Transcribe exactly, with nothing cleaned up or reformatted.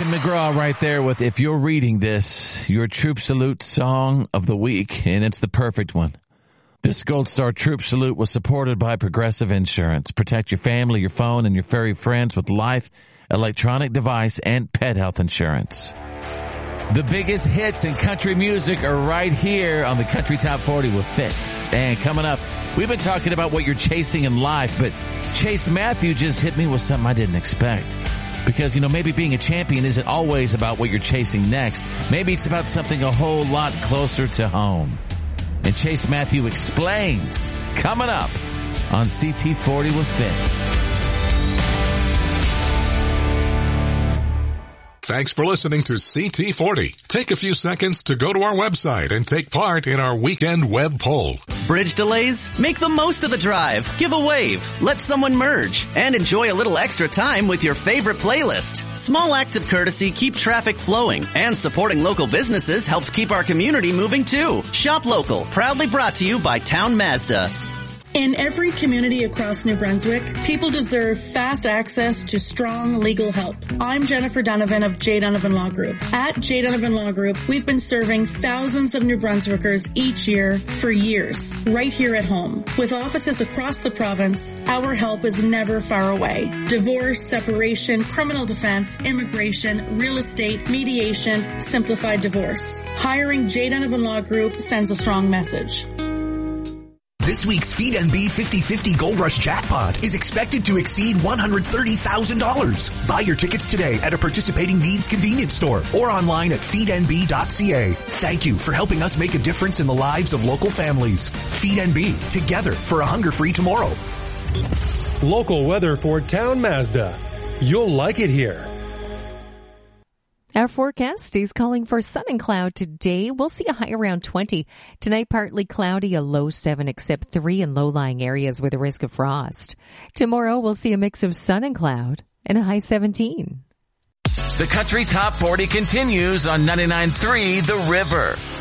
Tim McGraw right there with If You're Reading This, your Troop Salute song of the week, and it's the perfect one. This Gold Star Troop Salute was supported by Progressive Insurance. Protect your family, your phone, and your furry friends with life, electronic device, and pet health insurance. The biggest hits in country music are right here on the Country Top forty with Fitz. And coming up, we've been talking about what you're chasing in life, but Chase Matthew just hit me with something I didn't expect. Because, you know, maybe being a champion isn't always about what you're chasing next. Maybe it's about something a whole lot closer to home. And Chase Matthew explains, coming up on C T forty with Fitz. Thanks for listening to C T forty. Take a few seconds to go to our website and take part in our weekend web poll. Bridge delays? Make the most of the drive. Give a wave. Let someone merge. And enjoy a little extra time with your favorite playlist. Small acts of courtesy keep traffic flowing. And supporting local businesses helps keep our community moving too. Shop local. Proudly brought to you by Town Mazda. In every community across New Brunswick, people deserve fast access to strong legal help. I'm Jennifer Donovan of J. Donovan Law Group. At J. Donovan Law Group, we've been serving thousands of New Brunswickers each year for years, right here at home. With offices across the province, our help is never far away. Divorce, separation, criminal defense, immigration, real estate, mediation, simplified divorce. Hiring J. Donovan Law Group sends a strong message. This week's Feed N B fifty fifty Gold Rush jackpot is expected to exceed one hundred thirty thousand dollars. Buy your tickets today at a participating Needs convenience store or online at feed n b dot c a. Thank you for helping us make a difference in the lives of local families. Feed N B, together for a hunger-free tomorrow. Local weather for Town Mazda. You'll like it here. Our forecast is calling for sun and cloud today. We'll see a high around twenty. Tonight, partly cloudy, a low seven, except three in low-lying areas with a risk of frost. Tomorrow, we'll see a mix of sun and cloud and a high seventeen. The Country Top forty continues on ninety-nine point three The River.